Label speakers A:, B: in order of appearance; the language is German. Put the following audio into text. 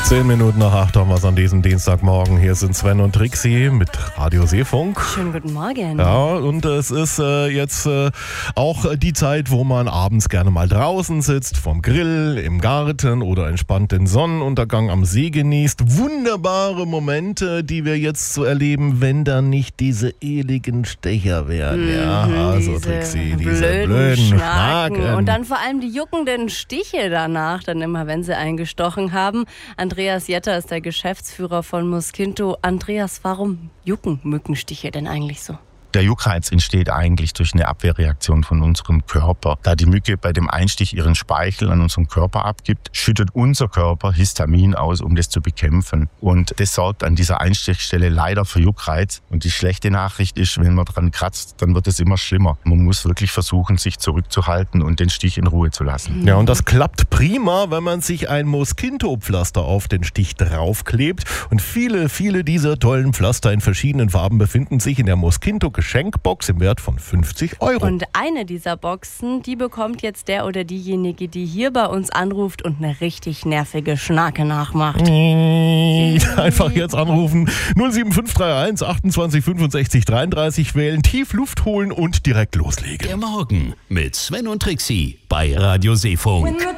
A: 10 Minuten nach 8 haben wir es an diesem Dienstagmorgen. Hier sind Sven und Trixi mit Radio Seefunk.
B: Schönen guten Morgen.
A: Ja, und es ist jetzt auch die Zeit, wo man abends gerne mal draußen sitzt, vom Grill, im Garten oder entspannt den Sonnenuntergang am See genießt. Wunderbare Momente, die wir jetzt so erleben, wenn dann nicht diese eligen Stecher wären. Ja, also Trixi, diese blöden Schnaken.
B: Und dann vor allem die juckenden Stiche danach, dann immer, wenn sie eingestochen haben. Andreas Jetter ist der Geschäftsführer von Mosquinto. Andreas, warum jucken Mückenstiche denn eigentlich so?
C: Der Juckreiz entsteht eigentlich durch eine Abwehrreaktion von unserem Körper. Da die Mücke bei dem Einstich ihren Speichel an unseren Körper abgibt, schüttet unser Körper Histamin aus, um das zu bekämpfen. Und das sorgt an dieser Einstichstelle leider für Juckreiz. Und die schlechte Nachricht ist, wenn man dran kratzt, dann wird es immer schlimmer. Man muss wirklich versuchen, sich zurückzuhalten und den Stich in Ruhe zu lassen.
A: Ja, und das klappt prima, wenn man sich ein Mosquinto-Pflaster auf den Stich draufklebt. Und viele dieser tollen Pflaster in verschiedenen Farben befinden sich in der Mosquinto Geschenkbox im Wert von 50 €.
B: Und eine dieser Boxen, die bekommt jetzt der oder diejenige, die hier bei uns anruft und eine richtig nervige Schnarke nachmacht.
A: Einfach jetzt anrufen, 07531 28 65 33 wählen, tief Luft holen und direkt loslegen.
D: Der Morgen mit Sven und Trixi bei Radio Seefunk.